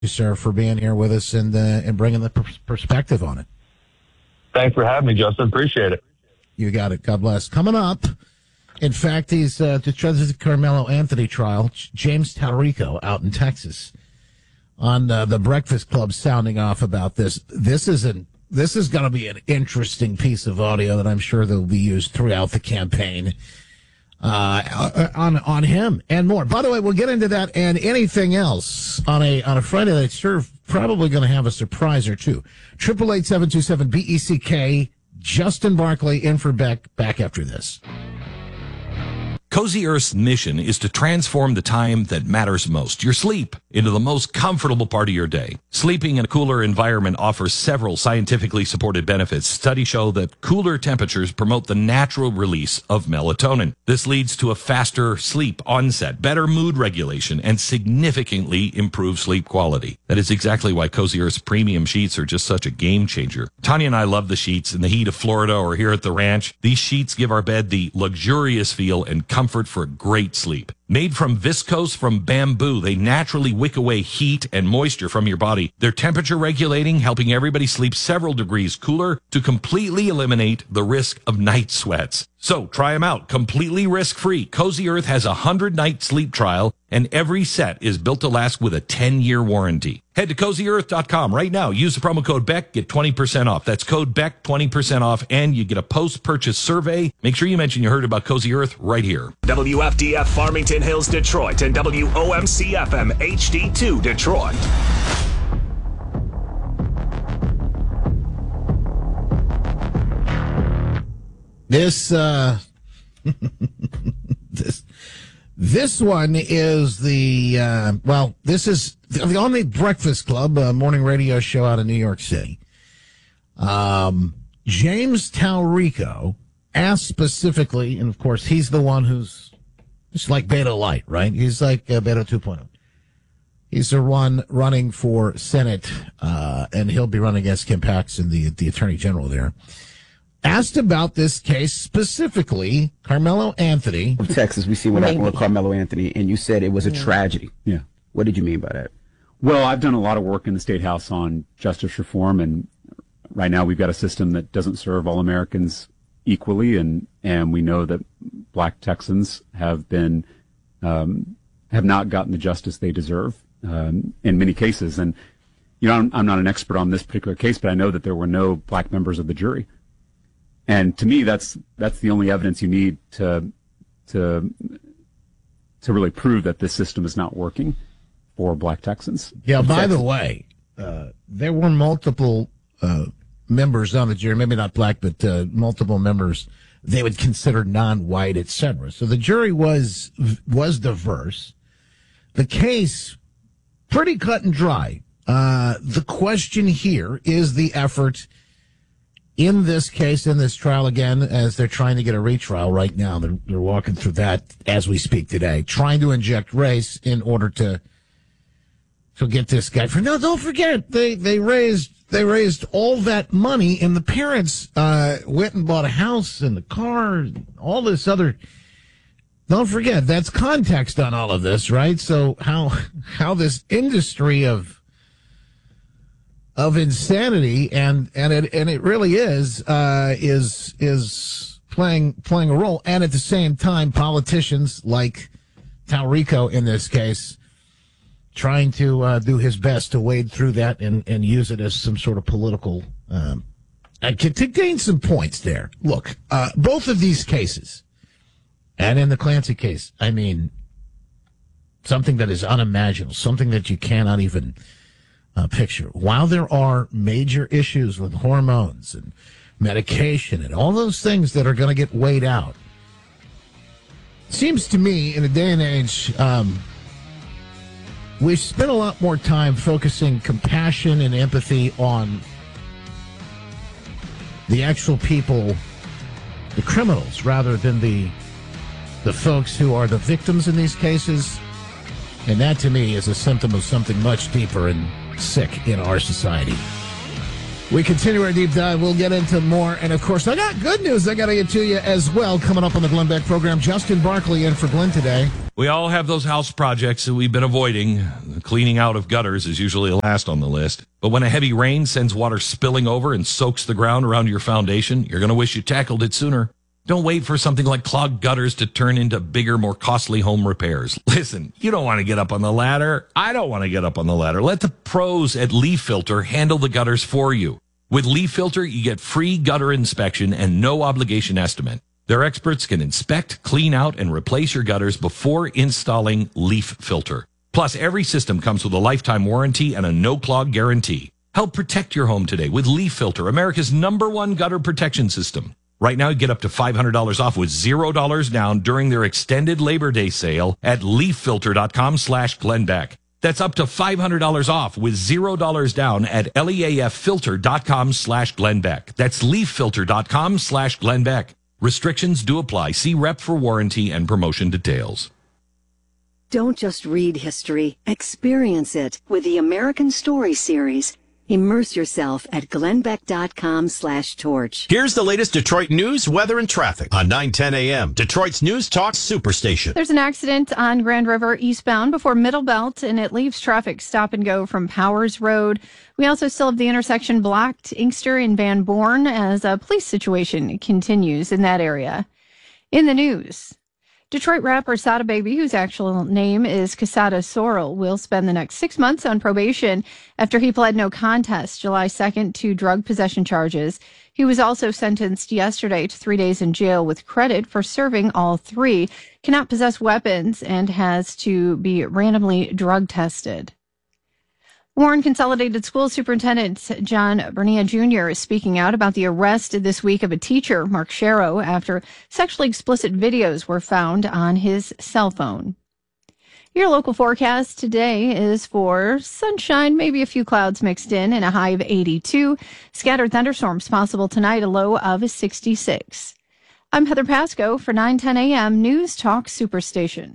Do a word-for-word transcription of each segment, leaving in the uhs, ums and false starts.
you, sir, for being here with us and, uh, and bringing the per- perspective on it. Thanks for having me, Justin. Appreciate it. You got it. God bless. Coming up, in fact, he's uh, the judge of the Carmelo Anthony trial, James Talarico out in Texas, on uh, the Breakfast Club sounding off about this. This is an this is going to be an interesting piece of audio that I'm sure that will be used throughout the campaign uh, on on him and more. By the way, we'll get into that and anything else on a on a Friday that's sure probably going to have a surprise or two. Triple eight seven two seven B E C K. Justin Barkley in for Beck. Back after this. Cozy Earth's mission is to transform the time that matters most, your sleep, into the most comfortable part of your day. Sleeping in a cooler environment offers several scientifically supported benefits. Studies show that cooler temperatures promote the natural release of melatonin. This leads to a faster sleep onset, better mood regulation, and significantly improved sleep quality. That is exactly why Cozy Earth's premium sheets are just such a game changer. Tanya and I love the sheets in the heat of Florida or here at the ranch. These sheets give our bed the luxurious feel and comfort comfort for great sleep. Made from viscose from bamboo, they naturally wick away heat and moisture from your body. They're temperature regulating, helping everybody sleep several degrees cooler to completely eliminate the risk of night sweats. So try them out, completely risk-free. Cozy Earth has a hundred-night sleep trial, and every set is built to last with a ten-year warranty. Head to cozy earth dot com right now. Use the promo code Beck, get twenty percent off. That's code Beck, twenty percent off, and you get a post-purchase survey. Make sure you mention you heard about Cozy Earth right here. W F D F Farmington Hills, Detroit, and W O M C F M H D two, Detroit. This, uh, this, this one is the, uh, well, this is the only Breakfast Club, uh, morning radio show out of New York City. Um, James Talarico asked specifically, and of course, he's the one who's, it's like Beto Light, right? He's like uh, Beto two point oh. He's the one running for Senate, uh, and he'll be running against Kim Paxton, the, the Attorney General there. Asked about this case specifically, Carmelo Anthony. From Texas, we see what happened with Carmelo Anthony, and you said it was a tragedy. Yeah. What did you mean by that? Well, I've done a lot of work in the State House on justice reform, and right now we've got a system that doesn't serve all Americans equally, and, and we know that black Texans have been um, have not gotten the justice they deserve um, in many cases. And, you know, I'm, I'm not an expert on this particular case, but I know that there were no black members of the jury. And to me, that's that's the only evidence you need to to to really prove that this system is not working for black Texans. Yeah, by the way, uh, there were multiple uh, members on the jury, maybe not black, but uh, multiple members they would consider non-white, et cetera. So the jury was was diverse. The case, pretty cut and dry. Uh, the question here is the effort in this case, in this trial again, as they're trying to get a retrial right now. They're, they're walking through that as we speak today, trying to inject race in order to to get this guy. For no, don't forget they they raised they raised all that money, and the parents uh, went and bought a house and a car, all this other. Don't forget that's context on all of this, right? So how how this industry of of insanity, and and it and it really is uh, is is playing playing a role, and at the same time, politicians like Talarico in this case trying to uh, do his best to wade through that and, and use it as some sort of political um, uh, to gain some points there. Look, uh, both of these cases, and in the Clancy case, I mean, something that is unimaginable, something that you cannot even. Uh, picture. While there are major issues with hormones and medication and all those things that are going to get weighed out, seems to me in a day and age, um, we spend a lot more time focusing compassion and empathy on the actual people, the criminals, rather than the the folks who are the victims in these cases. And that, to me, is a symptom of something much deeper and sick in our society. We continue our deep dive. We'll get into more. And, of course, I got good news I got to get to you as well coming up on the Glenn Beck program. Justin Barkley in for Glenn today. We all have those house projects that we've been avoiding. The cleaning out of gutters is usually last on the list. But when a heavy rain sends water spilling over and soaks the ground around your foundation, you're going to wish you tackled it sooner. Don't wait for something like clogged gutters to turn into bigger, more costly home repairs. Listen, you don't want to get up on the ladder. I don't want to get up on the ladder. Let the pros at Leaf Filter handle the gutters for you. With Leaf Filter, you get free gutter inspection and no obligation estimate. Their experts can inspect, clean out, and replace your gutters before installing Leaf Filter. Plus, every system comes with a lifetime warranty and a no-clog guarantee. Help protect your home today with Leaf Filter, America's number one gutter protection system. Right now, you get up to five hundred dollars off with zero dollars down during their extended Labor Day sale at leaffilter.com slash Glenn That's up to five hundred dollars off with zero dollars down at leaffilter.com slash Glenn That's leaffilter.com slash Glenn Restrictions do apply. See rep for warranty and promotion details. Don't just read history. Experience it with the American Story series. Immerse yourself at glennbeck.com slash torch. Here's the latest Detroit news, weather, and traffic on nine ten a.m. Detroit's News Talk Superstation. There's an accident on Grand River eastbound before Middle Belt, and it leaves traffic stop and go from Powers Road. We also still have the intersection blocked, Inkster and Van Born, as a police situation continues in that area. In the news, Detroit rapper Sada Baby, whose actual name is Quesada Sorrell, will spend the next six months on probation after he pled no contest July second to drug possession charges. He was also sentenced yesterday to three days in jail with credit for serving all three, cannot possess weapons, and has to be randomly drug tested. Warren Consolidated School Superintendent John Bernia Junior is speaking out about the arrest this week of a teacher, Mark Sharrow, after sexually explicit videos were found on his cell phone. Your local forecast today is for sunshine, maybe a few clouds mixed in, and a high of eighty-two. Scattered thunderstorms possible tonight, a low of sixty-six. I'm Heather Pasco for nine ten a.m. News Talk Superstation.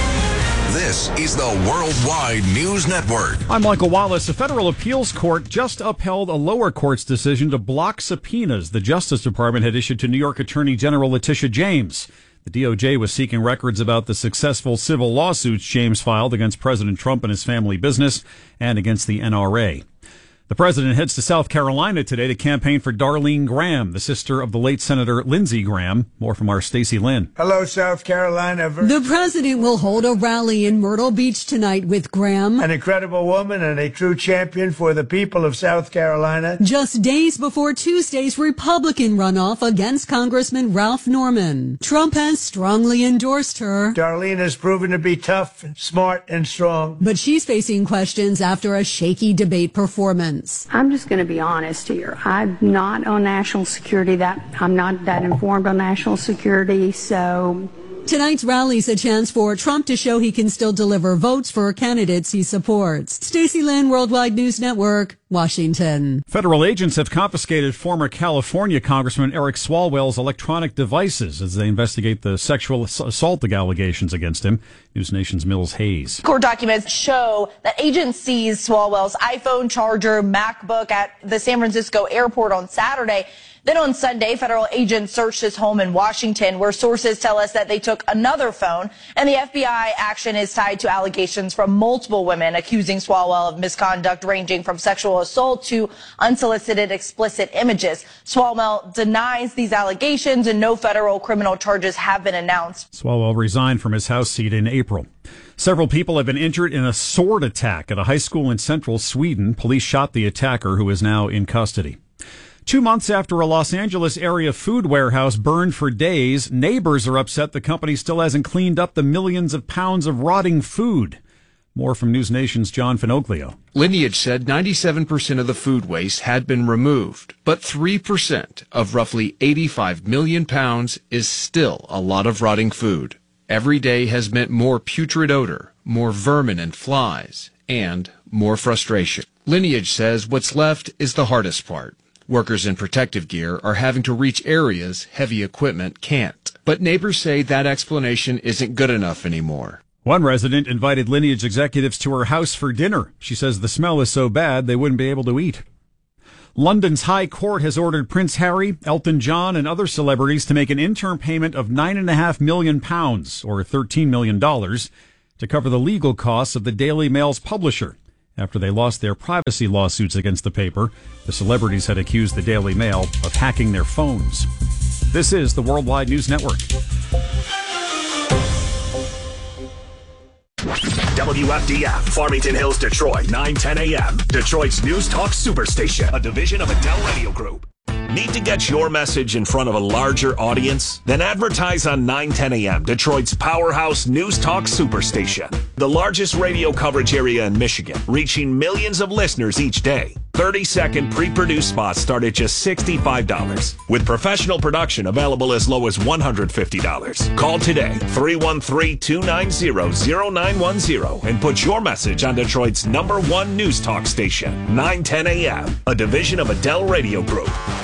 This is the Worldwide News Network. I'm Michael Wallace. A federal appeals court just upheld a lower court's decision to block subpoenas the Justice Department had issued to New York Attorney General Letitia James. The D O J was seeking records about the successful civil lawsuits James filed against President Trump and his family business and against the N R A. The president heads to South Carolina today to campaign for Darlene Graham, the sister of the late Senator Lindsey Graham. More from our Stacey Lynn. Hello, South Carolina. The president will hold a rally in Myrtle Beach tonight with Graham, an incredible woman and a true champion for the people of South Carolina. Just days before Tuesday's Republican runoff against Congressman Ralph Norman. Trump has strongly endorsed her. Darlene has proven to be tough, smart, and strong. But she's facing questions after a shaky debate performance. I'm just going to be honest here. I'm not on national security. That I'm not that informed on national security, so... Tonight's rally's a chance for Trump to show he can still deliver votes for candidates he supports. Stacey Lynn, Worldwide News Network, Washington. Federal agents have confiscated former California Congressman Eric Swalwell's electronic devices as they investigate the sexual assault allegations against him. News Nation's Mills Hayes. Court documents show that agents seized Swalwell's iPhone, charger, MacBook at the San Francisco airport on Saturday. Then on Sunday, federal agents searched his home in Washington, where sources tell us that they took another phone, and the F B I action is tied to allegations from multiple women accusing Swalwell of misconduct ranging from sexual assault to unsolicited explicit images. Swalwell denies these allegations, and no federal criminal charges have been announced. Swalwell resigned from his House seat in April. Several people have been injured in a sword attack at a high school in central Sweden. Police shot the attacker, who is now in custody. Two months after a Los Angeles area food warehouse burned for days, neighbors are upset the company still hasn't cleaned up the millions of pounds of rotting food. More from News Nation's John Finoglio. Lineage said ninety-seven percent of the food waste had been removed, but three percent of roughly eighty-five million pounds is still a lot of rotting food. Every day has meant more putrid odor, more vermin and flies, and more frustration. Lineage says what's left is the hardest part. Workers in protective gear are having to reach areas heavy equipment can't. But neighbors say that explanation isn't good enough anymore. One resident invited Lineage executives to her house for dinner. She says the smell is so bad they wouldn't be able to eat. London's High Court has ordered Prince Harry, Elton John, and other celebrities to make an interim payment of nine and a half million pounds, or thirteen million dollars, to cover the legal costs of the Daily Mail's publisher. After they lost their privacy lawsuits against the paper, the celebrities had accused the Daily Mail of hacking their phones. This is the Worldwide News Network. W F D F, Farmington Hills, Detroit, nine ten a.m. Detroit's News Talk Superstation, a division of Adele Radio Group. Need to get your message in front of a larger audience? Then advertise on nine ten a.m., Detroit's powerhouse News Talk Superstation. The largest radio coverage area in Michigan, reaching millions of listeners each day. thirty-second pre-produced spots start at just sixty-five dollars, with professional production available as low as one hundred fifty dollars. Call today, three one three, two nine zero, zero nine one zero, and put your message on Detroit's number one news talk station, nine ten a.m., a division of Adele Radio Group.